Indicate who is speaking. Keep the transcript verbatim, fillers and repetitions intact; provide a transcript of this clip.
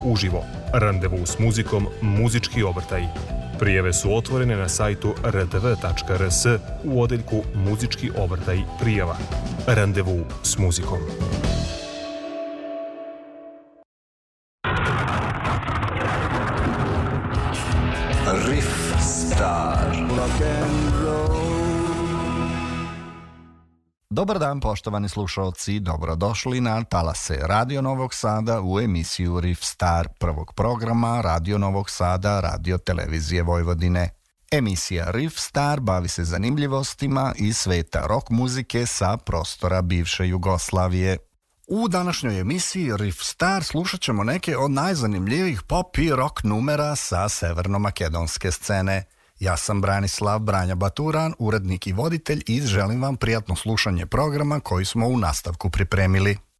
Speaker 1: Uživo, randevu s muzikom, muzički obrtaj. Prijave su otvorene na sajtu r t v tačka r s u odeljku Muzički obrtaj prijava. Randevu s muzikom.
Speaker 2: Riff Star Rock and Roll. Dobar dan, poštovani slušalci, dobrodošli na talase Radio Novog Sada u emisiju Riff Star, prvog programa Radio Novog Sada, Radio Televizije Vojvodine. Emisija Riff Star bavi se zanimljivostima iz sveta rock muzike sa prostora bivše Jugoslavije. U današnjoj emisiji Riff Star slušat ćemo neke od najzanimljivijih pop i rock numera sa severno-makedonske scene. Ja sam Branislav Branja Baturan, urednik i voditelj, i želim vam prijatno slušanje programa koji smo u nastavku pripremili.